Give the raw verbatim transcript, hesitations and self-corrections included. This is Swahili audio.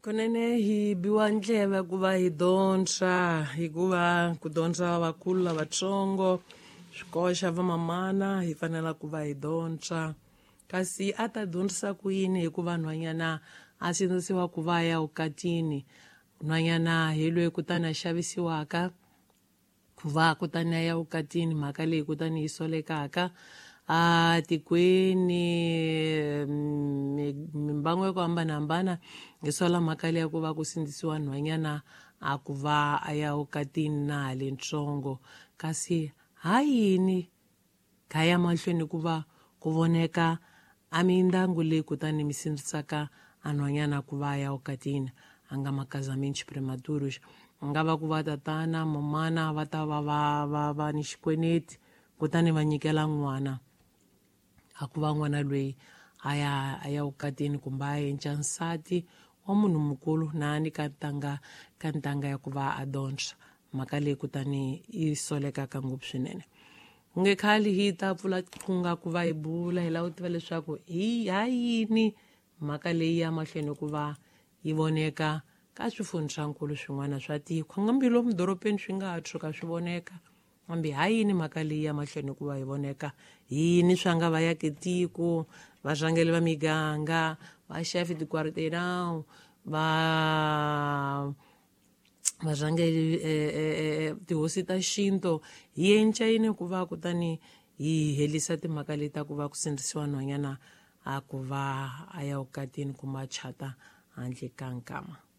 Kunene hi biwa ndleve ku va hi dyondza hikuva ku dyondza vakulu lavatsongo swikoxa va mamana hi fanela ku va hi dyondza kasi a ta dyondzisa ku yini hikuva nhwanyana a sindzisiwa ku va ya vukatini nhwanyana hi loyi kutani a xavisiwaka ku va kutani ya vukatini mhaka leyi kutani yi solekaka a tikweni mimbangu ya ku hambanahambana hi sola mhaka leyi ya ku va ku sindzisiwa nhwanyana a ku va a ya vukatini na ha le ntsongo kasi hayini kha ya mahlweni ku va ku voneka a mindyangu leyi kutani mi sindzisaka a nhwanyana ku va ya vukatini a nga makazamini prematuros a nga va ku va tatana mamana va ta va va va va ni xikweneti kutani va nyikela n'wana a ku va n'wana loyi a ya a ya vukatini kumbe a yenca nsati wa munhu mukulu na ni ka ntanga ka ntanga ya ku va a dyondza mhaka leyi kutani yi solekaka ngopfu swinene ku nge khali hi ta pfula qhunga ku va hi bula hi lava ku tiva leswaku hi hayini mhaka leyi ya mahlweni ku va yi voneka ka swifundi swa nkulu swin'wana swa tiko ngambi lomu dorobeni swi nga ha tshuka swi voneka kambe hayini mhaka leyi ya mahlweni ku va yi voneka yini swa nga va yake tiko varhangeli va miganga va chef de quarteirão va varhangeli tihosi ta xinto hi yenca yini ku va kutani hi helisa timhaka leti ta ku va ku sindzisiwa nhwanyana a ku va a ya vukatini kumbe a chata handle ka nkama.